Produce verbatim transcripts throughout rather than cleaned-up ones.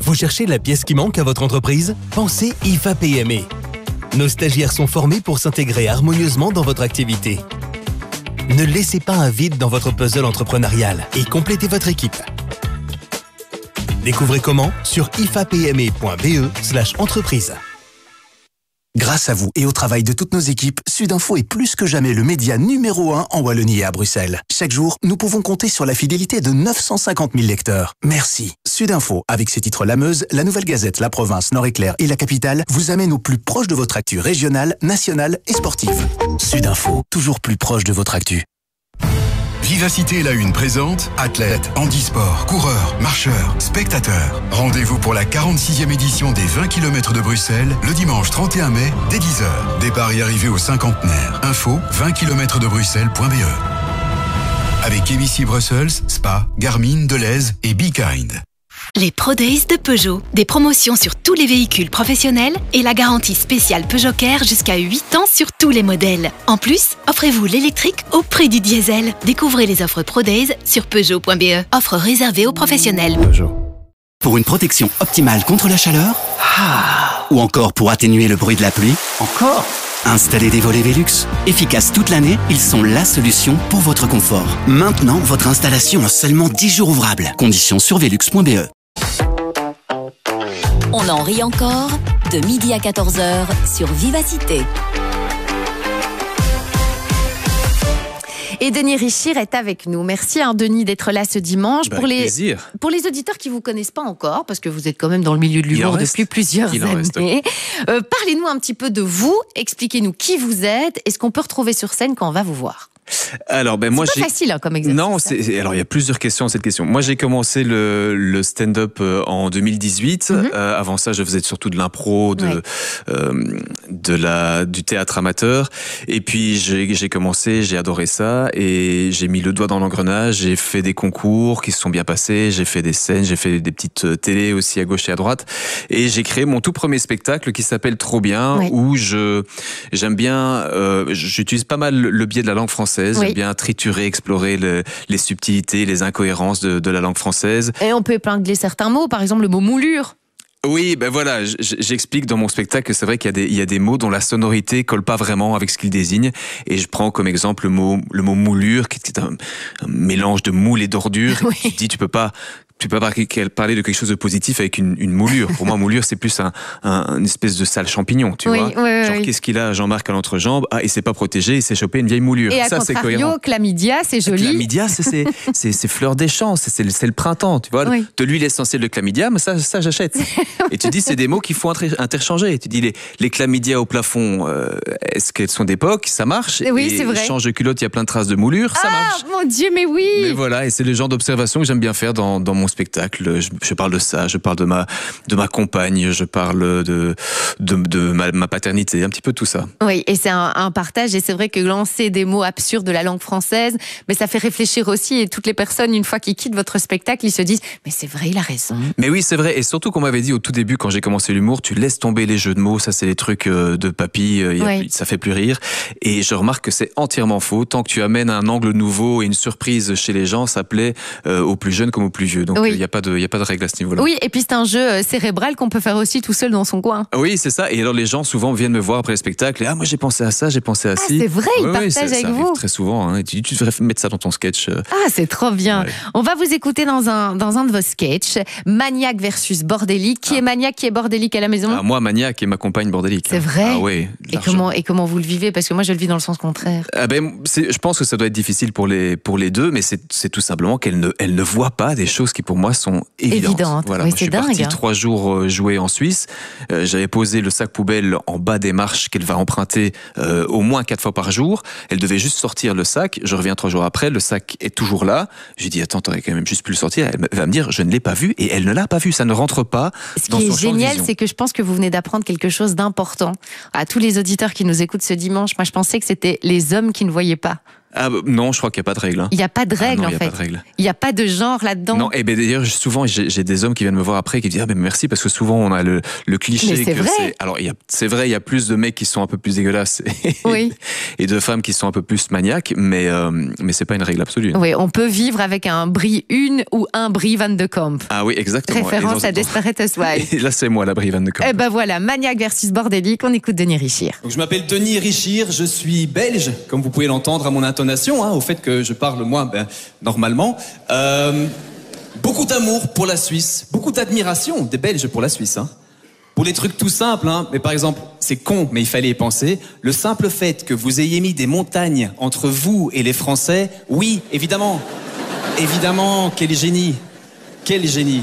Vous cherchez la pièce qui manque à votre entreprise? Pensez I F A P M E. Nos stagiaires sont formés pour s'intégrer harmonieusement dans votre activité. Ne laissez pas un vide dans votre puzzle entrepreneurial et complétez votre équipe. Découvrez comment sur ifapme point be slash entreprise. Grâce à vous et au travail de toutes nos équipes, Sudinfo est plus que jamais le média numéro un en Wallonie et à Bruxelles. Chaque jour, nous pouvons compter sur la fidélité de neuf cent cinquante mille lecteurs. Merci. Sudinfo, avec ses titres La Meuse, La Nouvelle Gazette, La Province, Nord-Éclair et La Capitale, vous amène au plus proche de votre actu régionale, nationale et sportive. Sudinfo, toujours plus proche de votre actu. Vivacité La Une présente athlètes, handisport, coureurs, marcheurs, spectateurs. Rendez-vous pour la quarante-sixième édition des vingt kilomètres de Bruxelles le dimanche trente et un mai dès dix heures. Départ et arrivée au cinquantenaire. Info vingt kilomètres de bruxelles point be. Avec A B C Brussels, Spa, Garmin, Deleuze et Be Kind. Les Pro Days de Peugeot. Des promotions sur tous les véhicules professionnels et la garantie spéciale Peugeot Care jusqu'à huit ans sur tous les modèles. En plus, offrez-vous l'électrique au prix du diesel. Découvrez les offres Pro Days sur peugeot point be. Offre réservée aux professionnels. Peugeot. Pour une protection optimale contre la chaleur, ah. ou encore pour atténuer le bruit de la pluie, encore. Installez des volets Velux. Efficaces toute l'année, ils sont la solution pour votre confort. Maintenant, votre installation en seulement dix jours ouvrables. Conditions sur velux point be. On en rit encore, de midi à quatorze heures sur Vivacité. Et Denis Richir est avec nous. Merci hein, Denis d'être là ce dimanche. Bah, pour, les, plaisir. pour les auditeurs qui ne vous connaissent pas encore, parce que vous êtes quand même dans le milieu de l'humour depuis plusieurs Il années, euh, parlez-nous un petit peu de vous, expliquez-nous qui vous êtes et ce qu'on peut retrouver sur scène quand on va vous voir. Alors, ben moi, c'est pas j'ai... facile hein, comme exercice. Non, c'est... alors il y a plusieurs questions à cette question. Moi, j'ai commencé le, le stand-up en deux mille dix-huit. Mm-hmm. Euh, avant ça, je faisais surtout de l'impro, de, ouais. euh, de la, du théâtre amateur. Et puis, j'ai, j'ai commencé, j'ai adoré ça et j'ai mis le doigt dans l'engrenage. J'ai fait des concours qui se sont bien passés. J'ai fait des scènes, j'ai fait des petites télés aussi à gauche et à droite. Et j'ai créé mon tout premier spectacle qui s'appelle Trop bien, oui. où je j'aime bien, euh, j'utilise pas mal le biais de la langue française. Oui. J'aime bien triturer, explorer le, les subtilités, les incohérences de, de la langue française. Et on peut épingler certains mots, par exemple le mot moulure. Oui, ben voilà, j'explique dans mon spectacle que c'est vrai qu'il y a des, il y a des mots dont la sonorité colle pas vraiment avec ce qu'ils désignent. Et je prends comme exemple le mot, le mot moulure, qui est un, un mélange de moule et d'ordure. Oui. Tu te dis, tu peux pas, tu peux pas parler de quelque chose de positif avec une, une moulure. Pour moi, moulure, c'est plus un, un, une espèce de sale champignon, tu oui, vois. Oui, Genre, oui. qu'est-ce qu'il a, Jean-Marc, à l'entrejambe? Ah, il s'est pas protégé, il s'est chopé une vieille moulure. Et à ça, contrario, c'est cohérent. chlamydia, c'est joli. Chlamydia, c'est, c'est, c'est, c'est fleur des champs, c'est, c'est, le, c'est le printemps, tu vois. Oui. De l'huile essentielle de chlamydia, mais ça, ça j'achète. Et tu dis, c'est des mots qu'il faut interchanger. Et tu dis, les, les chlamydia au plafond, euh, est-ce qu'elles sont d'époque? Ça marche. Oui, et c'est vrai. Change de culotte, il y a plein de traces de moulure, ça ah, marche. Ah, mon Dieu, mais oui. Mais voilà, et c'est le genre d'observation que j'aime bien faire dans, dans mon spectacle. Je, je parle de ça, je parle de ma, de ma compagne, je parle de, de, de ma, ma paternité, un petit peu tout ça. Oui, et c'est un, un partage, et c'est vrai que lancer des mots absurdes de la langue française, mais ça fait réfléchir aussi, et toutes les personnes, une fois qu'ils quittent votre spectacle, ils se disent, mais c'est vrai, il a raison. Mais oui, c'est vrai, et surtout qu'on m'avait dit au tout début, quand j'ai commencé l'humour, tu laisses tomber les jeux de mots, ça c'est les trucs de papy, y a, oui. ça fait plus rire. Et je remarque que c'est entièrement faux. Tant que tu amènes un angle nouveau et une surprise chez les gens, ça plaît euh, aux plus jeunes comme aux plus vieux. Donc il oui. n'y a pas de, il y a pas de règle à ce niveau-là. Oui, et puis c'est un jeu cérébral qu'on peut faire aussi tout seul dans son coin. Oui, c'est ça. Et alors les gens souvent viennent me voir après le spectacle. Et, ah, moi j'ai pensé à ça, j'ai pensé à ah, ci. C'est vrai, ils oui, partagent oui, ça, avec ça vous. Très souvent. Hein. Et tu dis, tu devrais mettre ça dans ton sketch. Ah, c'est trop bien. Ouais. On va vous écouter dans un dans un de vos sketchs, Maniaque versus Bordélique. Qui ah. est maniaque, qui est bordélique à la maison? Ah, moi, maniaque et ma compagne bordélique. C'est vrai. Ah oui. Et comment et comment vous le vivez? Parce que moi, je le vis dans le sens contraire. Ah ben, c'est, je pense que ça doit être difficile pour les pour les deux, mais c'est c'est tout simplement qu'elle ne elle ne voit pas des choses qui pour moi sont évidentes. Évidentes. Voilà. Oui, moi, c'est je suis dingue. parti trois jours jouer en Suisse. Euh, j'avais posé le sac poubelle en bas des marches qu'elle va emprunter euh, au moins quatre fois par jour. Elle devait juste sortir le sac. Je reviens trois jours après, le sac est toujours là. J'ai dit attends, t'aurais quand même juste pu le sortir. Elle va me dire je ne l'ai pas vu et elle ne l'a pas vu. Ça ne rentre pas. Ce dans qui son est champ de génial, vision. c'est que je pense que vous venez d'apprendre quelque chose d'important à tous les auditeurs qui nous écoutent ce dimanche. Moi, je pensais que c'était les hommes qui ne voyaient pas. Ah, non, je crois qu'il n'y a pas de règle. Hein. Il n'y a pas de règle, ah non, en y a fait. Pas de règle. Il n'y a pas de genre là-dedans. Non, et ben d'ailleurs, souvent, j'ai, j'ai des hommes qui viennent me voir après qui disent ah ben merci parce que souvent on a le, le cliché Mais c'est que vrai. c'est. Alors, il y a, c'est vrai, il y a plus de mecs qui sont un peu plus dégueulasses Oui. et de femmes qui sont un peu plus maniaques, mais euh, mais c'est pas une règle absolue. Oui, on peut vivre avec un Brie une ou un Brie Van de Kamp. Ah oui, exactement. Référence dans, à Desperate Housewives. Et là, c'est moi, la Brie Van de Kamp. Eh ben voilà, maniaque versus bordélique. On écoute Denis Richir. Donc, je m'appelle Denis Richir, je suis belge, comme vous pouvez l'entendre à mon intonation, hein, au fait que je parle moi, ben, normalement. Euh, beaucoup d'amour pour la Suisse, beaucoup d'admiration des Belges pour la Suisse. Hein. Pour les trucs tout simples, hein, mais par exemple, c'est con, mais il fallait y penser, le simple fait que vous ayez mis des montagnes entre vous et les Français, oui, évidemment, évidemment, quel génie, quel génie.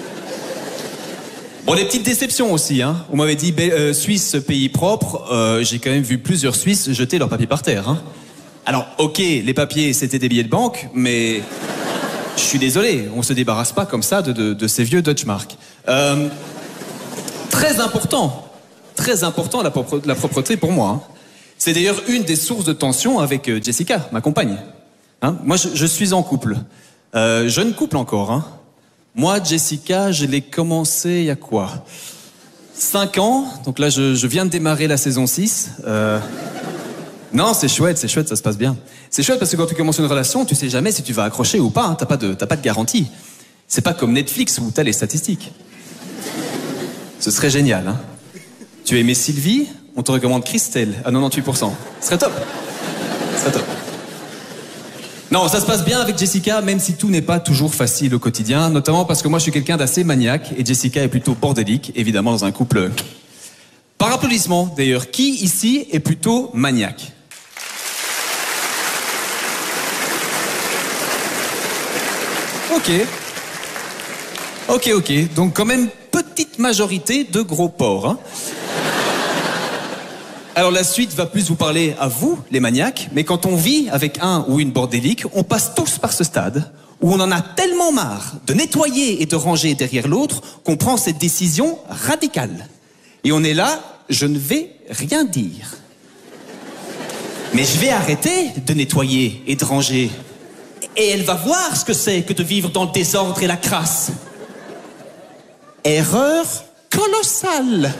Bon, des petites déceptions aussi, hein. On m'avait dit euh, Suisse, pays propre. Euh, j'ai quand même vu plusieurs Suisses jeter leurs papiers par terre. Hein. Alors, ok, les papiers, c'était des billets de banque, mais je suis désolé, on se débarrasse pas comme ça de, de, de ces vieux Deutschmark. Euh, très important, très important la, propre, la propreté pour moi. Hein. C'est d'ailleurs une des sources de tension avec euh, Jessica, ma compagne. Hein. Moi, je, je suis en couple, euh, jeune couple encore. Hein. Moi, Jessica, je l'ai commencé il y a quoi? Cinq ans, donc là je, je viens de démarrer la saison six. Euh... Non, c'est chouette, c'est chouette, ça se passe bien. C'est chouette parce que quand tu commences une relation, tu sais jamais si tu vas accrocher ou pas, hein, t'as pas de, t'as pas de garantie. C'est pas comme Netflix où t'as les statistiques. Ce serait génial, hein. Tu as aimé Sylvie, on te recommande Christelle à quatre-vingt-dix-huit pour cent. Ce serait top. Ce serait top. Non, ça se passe bien avec Jessica, même si tout n'est pas toujours facile au quotidien, notamment parce que moi je suis quelqu'un d'assez maniaque et Jessica est plutôt bordélique, évidemment dans un couple. Par applaudissement d'ailleurs, qui ici est plutôt maniaque? Ok. Ok, ok. Donc quand même petite majorité de gros porcs, hein. Alors la suite va plus vous parler à vous, les maniaques, mais quand on vit avec un ou une bordélique, on passe tous par ce stade où on en a tellement marre de nettoyer et de ranger derrière l'autre qu'on prend cette décision radicale. Et on est là, je ne vais rien dire. Mais je vais arrêter de nettoyer et de ranger. Et elle va voir ce que c'est que de vivre dans le désordre et la crasse. Erreur colossale.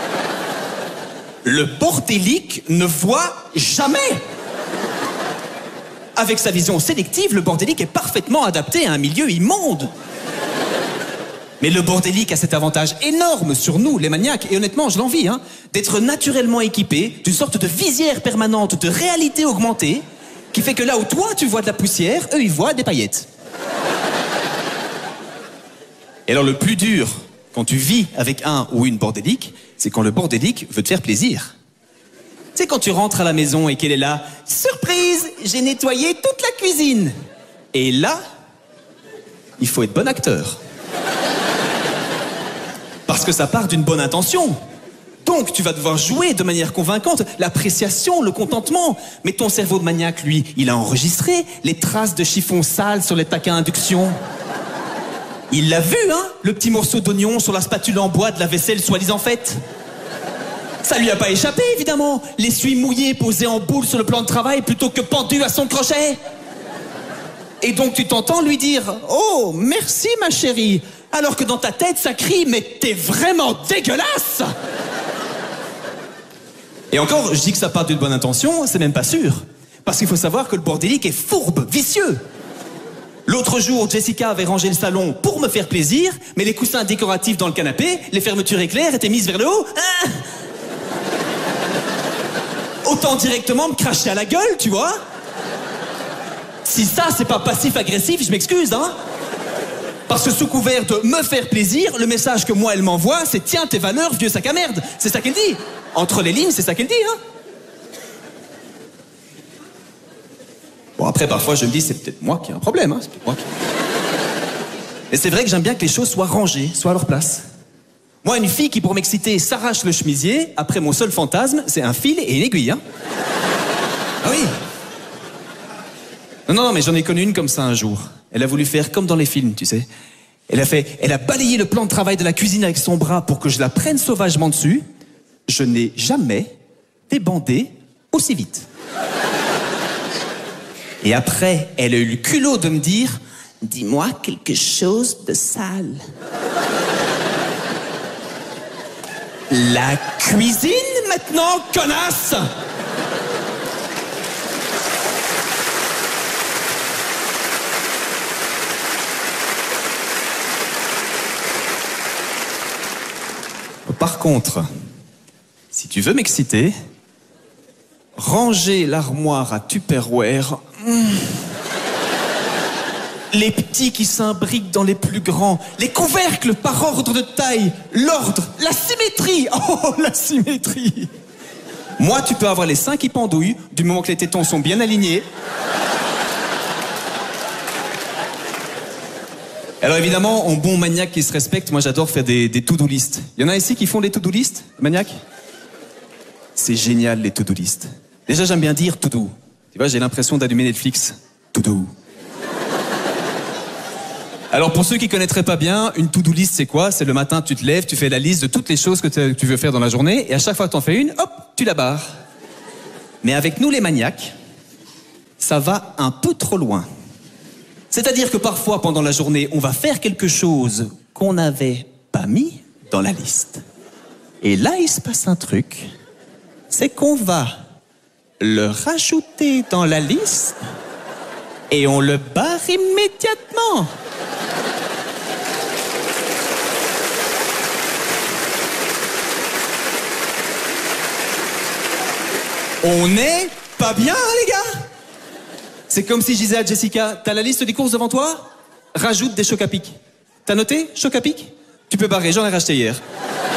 Le bordélique ne voit jamais. Avec sa vision sélective, le bordélique est parfaitement adapté à un milieu immonde. Mais le bordélique a cet avantage énorme sur nous, les maniaques, et honnêtement, je l'envie, hein, d'être naturellement équipé d'une sorte de visière permanente de réalité augmentée qui fait que là où toi, tu vois de la poussière, eux, ils voient des paillettes. Et alors, le plus dur, quand tu vis avec un ou une bordélique, c'est quand le bordélique veut te faire plaisir. Tu sais, quand tu rentres à la maison et qu'elle est là, surprise, j'ai nettoyé toute la cuisine. Et là, il faut être bon acteur. Parce que ça part d'une bonne intention. Donc, tu vas devoir jouer de manière convaincante l'appréciation, le contentement. Mais ton cerveau de maniaque, lui, il a enregistré les traces de chiffon sale sur les tacs à induction. Il l'a vu, hein, le petit morceau d'oignon sur la spatule en bois de la vaisselle soi-disant faite. Ça lui a pas échappé, évidemment. L'essuie mouillé posé en boule sur le plan de travail plutôt que pendu à son crochet. Et donc tu t'entends lui dire « Oh, merci ma chérie !» alors que dans ta tête, ça crie « Mais t'es vraiment dégueulasse !» Et encore, je dis que ça part d'une bonne intention, c'est même pas sûr. Parce qu'il faut savoir que le bordélique est fourbe, vicieux. L'autre jour, Jessica avait rangé le salon pour me faire plaisir, mais les coussins décoratifs dans le canapé, les fermetures éclairs étaient mises vers le haut. Ah, autant directement me cracher à la gueule, tu vois. Si ça, c'est pas passif-agressif, je m'excuse, hein. Parce que sous couvert de me faire plaisir, le message que moi, elle m'envoie, c'est « Tiens, tes valeurs, vieux sac à merde !» C'est ça qu'elle dit. Entre les lignes, c'est ça qu'elle dit, hein. Bon, après, parfois, je me dis, c'est peut-être moi qui ai un problème, hein. C'est peut-être moi qui... Et c'est vrai que j'aime bien que les choses soient rangées, soient à leur place. Moi, une fille qui, pour m'exciter, s'arrache le chemisier, après, mon seul fantasme, c'est un fil et une aiguille, hein. Ah oui. Non, non, non, mais j'en ai connu une comme ça un jour. Elle a voulu faire comme dans les films, tu sais. Elle a fait, elle a balayé le plan de travail de la cuisine avec son bras pour que je la prenne sauvagement dessus. Je n'ai jamais débandé aussi vite. Et après, elle a eu le culot de me dire « Dis-moi quelque chose de sale. » La cuisine maintenant, connasse! Par contre, si tu veux m'exciter, ranger l'armoire à Tupperware, mmh, les petits qui s'imbriquent dans les plus grands, les couvercles par ordre de taille, l'ordre, la symétrie, oh la symétrie. Moi, tu peux avoir les seins qui pendouillent, du moment que les tétons sont bien alignés. Alors évidemment, en bon maniaque qui se respecte, moi j'adore faire des, des to-do list. Il y en a ici qui font des to-do list, maniaque? C'est génial les to-do list. Déjà j'aime bien dire to-do. Tu vois, j'ai l'impression d'allumer Netflix. To-do. Alors pour ceux qui connaîtraient pas bien, une to-do list c'est quoi? C'est le matin tu te lèves, tu fais la liste de toutes les choses que tu veux faire dans la journée et à chaque fois que tu en fais une, hop, tu la barres. Mais avec nous les maniaques, ça va un peu trop loin. C'est-à-dire que parfois, pendant la journée, on va faire quelque chose qu'on n'avait pas mis dans la liste. Et là, il se passe un truc, c'est qu'on va le rajouter dans la liste et on le barre immédiatement. On n'est pas bien, les gars? C'est comme si je disais à Jessica, t'as la liste des courses devant toi? Rajoute des chocs à pic. T'as noté? Chocs à pic? Tu peux barrer, j'en ai racheté hier.